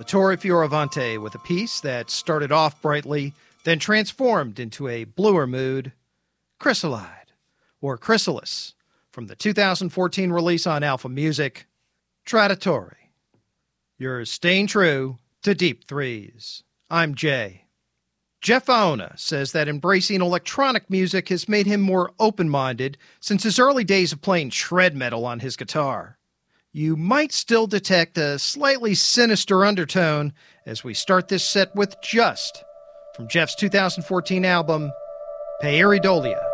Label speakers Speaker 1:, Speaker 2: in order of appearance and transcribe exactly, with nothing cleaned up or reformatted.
Speaker 1: Latore Fioravante with a piece that started off brightly, then transformed into a bluer mood, Chrysalide, or Chrysalis, from the two thousand fourteen release on Alpha Music, Traditore. You're staying true to deep threes. I'm Jay. Jeff Aona says that embracing electronic music has made him more open-minded since his early days of playing shred metal on his guitar. You might still detect a slightly sinister undertone as we start this set with Just, from Jeff's two thousand fourteen album, Pareidolia.